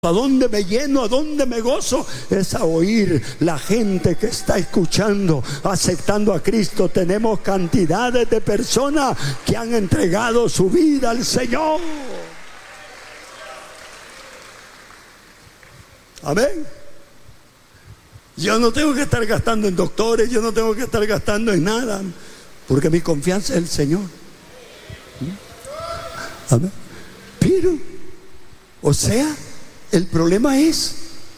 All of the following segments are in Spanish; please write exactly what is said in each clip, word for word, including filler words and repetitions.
¿A dónde me lleno? ¿A dónde me gozo? Es a oír la gente que está escuchando, aceptando a Cristo. Tenemos cantidades de personas que han entregado su vida al Señor. Amén. Yo no tengo que estar gastando en doctores, yo no tengo que estar gastando en nada, porque mi confianza es el Señor. Amén. Pero, o sea, el problema es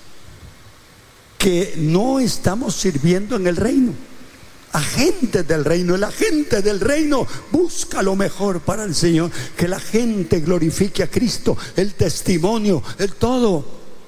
que no estamos sirviendo en el reino. Agentes del reino. El agente del reino busca lo mejor para el Señor. Que la gente glorifique a Cristo. El testimonio, el todo.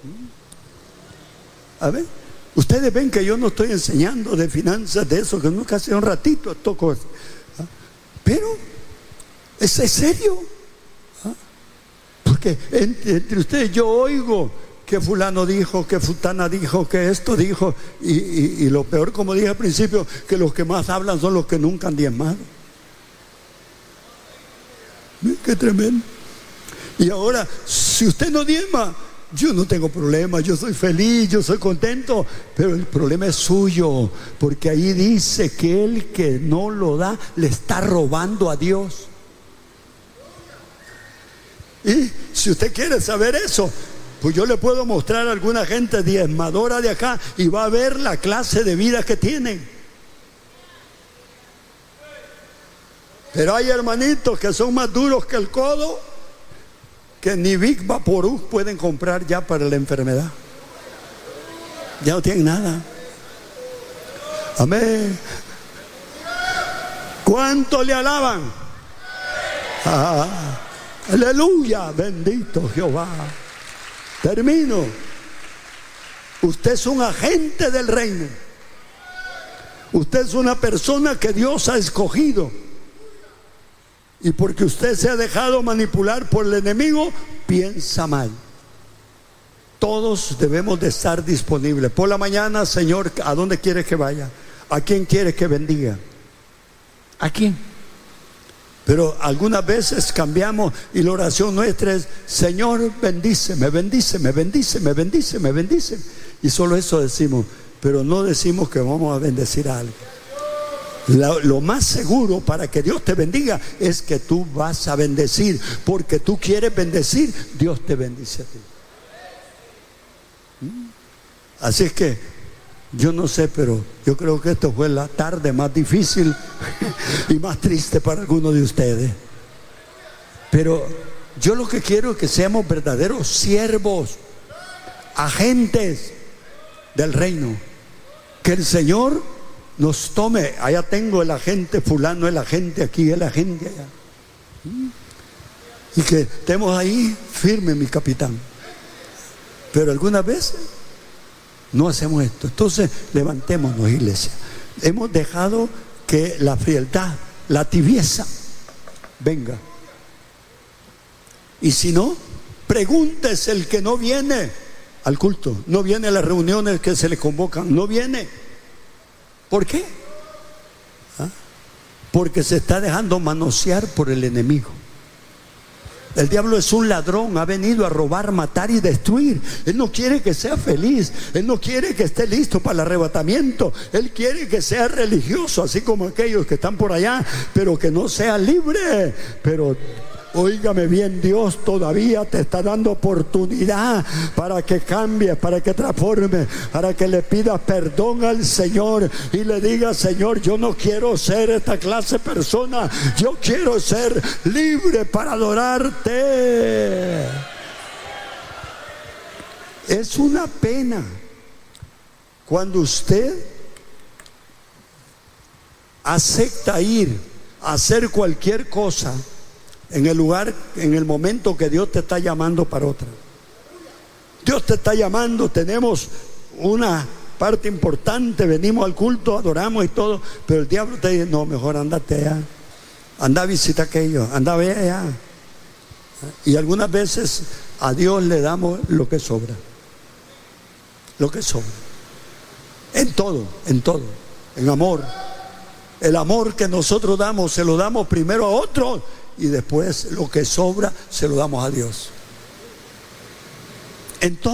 A ver, ustedes ven que yo no estoy enseñando de finanzas, de eso, que nunca hace un ratito toco. ¿Ah? Pero es, es serio. Porque entre, entre ustedes yo oigo que fulano dijo, que fulana dijo, que esto dijo, y, y, y lo peor, como dije al principio, que los que más hablan son los que nunca han diezmado. Qué tremendo. Y ahora, si usted no diezma, yo no tengo problema, yo soy feliz, yo soy contento, pero el problema es suyo, porque ahí dice que el que no lo da le está robando a Dios. Y si usted quiere saber eso, pues yo le puedo mostrar a alguna gente diezmadora de acá y va a ver la clase de vida que tienen. Pero hay hermanitos que son más duros que el codo, que ni Big Vaporub pueden comprar ya para la enfermedad. Ya no tienen nada. Amén. ¿Cuánto le alaban? Ah, aleluya, bendito Jehová. Termino. Usted es un agente del reino. Usted es una persona que Dios ha escogido. Y porque usted se ha dejado manipular por el enemigo, piensa mal. Todos debemos de estar disponibles. Por la mañana, Señor, ¿a dónde quieres que vaya? ¿A quién quieres que bendiga? ¿A quién? Pero algunas veces cambiamos y la oración nuestra es: Señor, bendíceme, bendíceme, bendíceme, bendíceme, bendíceme. Y solo eso decimos, pero no decimos que vamos a bendecir a alguien. Lo, lo más seguro para que Dios te bendiga es que tú vas a bendecir, porque tú quieres bendecir, Dios te bendice a ti. Así es que yo no sé, pero yo creo que esto fue la tarde más difícil y más triste para algunos de ustedes. Pero yo lo que quiero es que seamos verdaderos siervos, agentes del reino. Que el Señor nos tome. Allá tengo el agente fulano, el agente aquí, el agente allá. Y que estemos ahí firme, mi capitán. Pero algunas veces no hacemos esto. Entonces levantémonos, iglesia. Hemos dejado que la frialdad, la tibieza venga. Y si no, pregúntese el que no viene al culto, no viene a las reuniones que se le convocan, no viene. ¿Por qué? ¿Ah? Porque se está dejando manosear por el enemigo. El diablo es un ladrón, ha venido a robar, matar y destruir. Él no quiere que sea feliz, él no quiere que esté listo para el arrebatamiento. Él quiere que sea religioso, así como aquellos que están por allá, pero que no sea libre. Pero óigame bien, Dios todavía te está dando oportunidad para que cambies, para que transformes, para que le pidas perdón al Señor y le digas: Señor, yo no quiero ser esta clase de persona, yo quiero ser libre para adorarte. Es una pena cuando usted acepta ir a hacer cualquier cosa en el lugar, en el momento que Dios te está llamando para otra. Dios te está llamando, tenemos una parte importante, venimos al culto, adoramos y todo, pero el diablo te dice: no, mejor andate allá, anda a visitar aquello, anda a ver allá. Y algunas veces a Dios le damos lo que sobra, lo que sobra, en todo, en todo, en amor. El amor que nosotros damos, se lo damos primero a otros, y después lo que sobra se lo damos a Dios. Entonces,